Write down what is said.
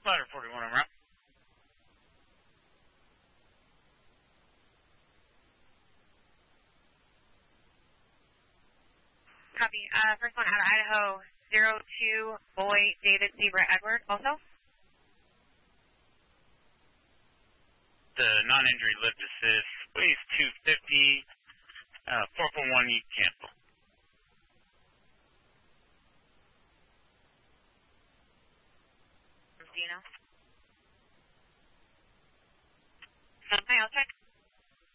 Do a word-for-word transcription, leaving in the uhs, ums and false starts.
Ladder forty-one, I'm out. Copy. Uh, first one out of Idaho, zero two, Boy, David, Zebra, Edward, also? The non-injury lift assist, weighs two fifty, uh, four four one, you cancel. Do you know? Okay, I'll check.